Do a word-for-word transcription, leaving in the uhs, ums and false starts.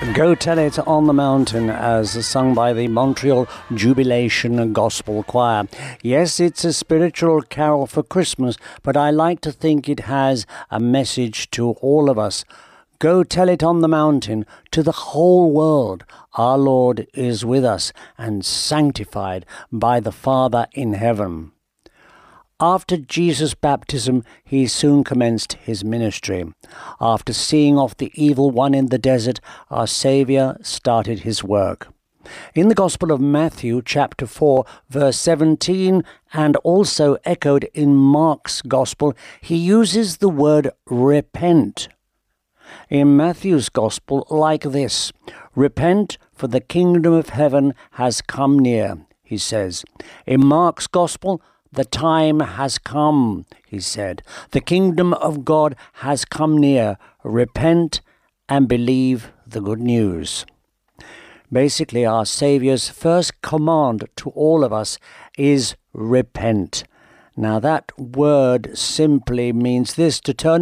Go Tell It on the Mountain, as sung by the Montreal Jubilation Gospel Choir. Yes, it's a spiritual carol for Christmas, but I like to think it has a message to all of us. Go tell it on the mountain to the whole world. Our Lord is with us and sanctified by the Father in heaven. After Jesus' baptism, he soon commenced his ministry. After seeing off the evil one in the desert, our Saviour started his work. In the Gospel of Matthew, chapter four, verse seventeen, and also echoed in Mark's Gospel, he uses the word repent. In Matthew's Gospel, like this: "Repent, for the kingdom of heaven has come near," he says. In Mark's Gospel, "The time has come," he said. "The kingdom of God has come near. Repent and believe the good news." Basically, our Saviour's first command to all of us is repent. Now, that word simply means this: to turn